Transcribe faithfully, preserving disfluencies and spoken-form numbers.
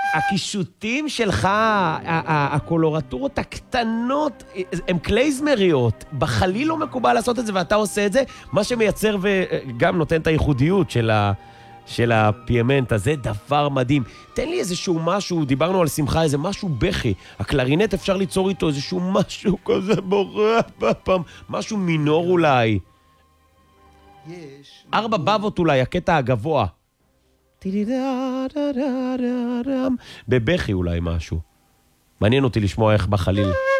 הקישוטים שלך, הקולורטורות הקטנות, הם קלייזמריות. בחליל לא מקובל לעשות את זה, ואתה עושה את זה, מה שמייצר וגם נותן את הייחודיות של ה... של הפיאמנטה, זה דבר מדהים. תן לי איזשהו משהו, דיברנו על שמחה, איזה משהו בכי. הקלרינט אפשר ליצור איתו איזשהו משהו כזה בורח בפעם, משהו מינור אולי. יש... ארבע בבות אולי, הקטע הגבוה. בבכי אולי משהו. מעניין אותי לשמוע איך בחליל.